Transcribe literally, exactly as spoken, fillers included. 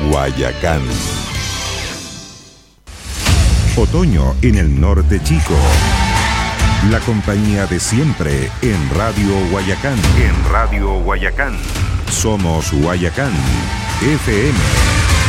Guayacán. Otoño en el norte chico. La compañía de siempre en Radio Guayacán. En Radio Guayacán. Somos Guayacán F M.